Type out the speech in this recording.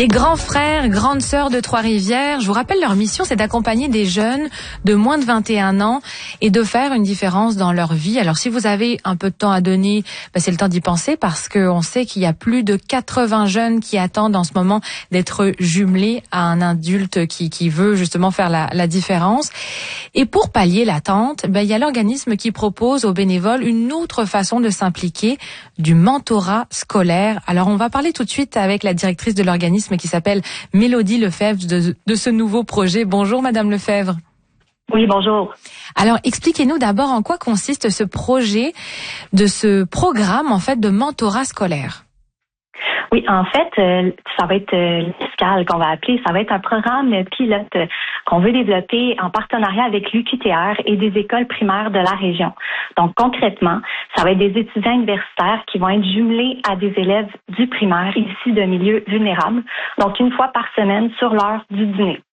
Les grands frères, grandes sœurs de Trois-Rivières, je vous rappelle, leur mission, c'est d'accompagner des jeunes de moins de 21 ans et de faire une différence dans leur vie. Alors, si vous avez un peu de temps à donner, c'est le temps d'y penser parce qu'on sait qu'il y a plus de 80 jeunes qui attendent en ce moment d'être jumelés à un adulte qui veut justement faire la différence. Et pour pallier l'attente, il y a l'organisme qui propose aux bénévoles une autre façon de s'impliquer, du mentorat scolaire. Alors, on va parler tout de suite avec la directrice de l'organisme qui s'appelle Mélodie Lefebvre de ce nouveau projet. Bonjour Madame Lefebvre. Oui, bonjour. Alors, expliquez-nous d'abord en quoi consiste ce projet, de ce programme en fait de mentorat scolaire. Oui, en fait, ça va être l'ESCAL qu'on va appeler. Ça va être un programme pilote qu'on veut développer en partenariat avec l'UQTR et des écoles primaires de la région. Donc, concrètement, ça va être des étudiants universitaires qui vont être jumelés à des élèves du primaire, ici de milieux vulnérables, donc une fois par semaine sur l'heure du dîner.